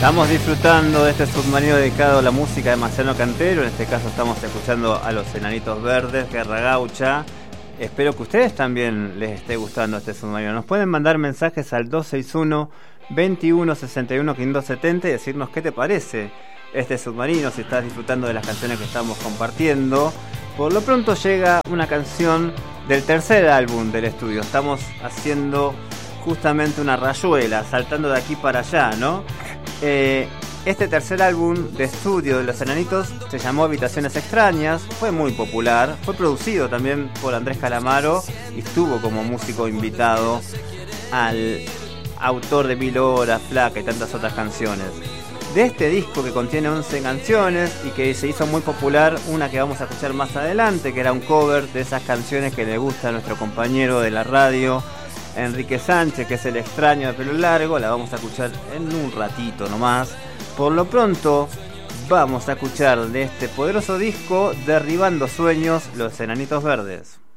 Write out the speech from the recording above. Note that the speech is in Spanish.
Estamos disfrutando de este submarino dedicado a la música de Marciano Cantero. En este caso estamos escuchando a los Enanitos Verdes, Guerra Gaucha. Espero que a ustedes también les esté gustando este submarino. Nos pueden mandar mensajes al 261 21 61 570 y decirnos qué te parece este submarino, si estás disfrutando de las canciones que estamos compartiendo. Por lo pronto llega una canción del tercer álbum del estudio. Estamos haciendo justamente una rayuela, saltando de aquí para allá, ¿no? Este tercer álbum de estudio de los Enanitos se llamó Habitaciones Extrañas, fue muy popular, fue producido también por Andrés Calamaro y estuvo como músico invitado al autor de Mil Horas, Flaca y tantas otras canciones. De este disco, que contiene 11 canciones y que se hizo muy popular, una que vamos a escuchar más adelante, que era un cover de esas canciones que le gusta a nuestro compañero de la radio, Enrique Sánchez, que es El Extraño de Pelo Largo. La vamos a escuchar en un ratito nomás. Por lo pronto vamos a escuchar de este poderoso disco Derribando Sueños, los Enanitos Verdes.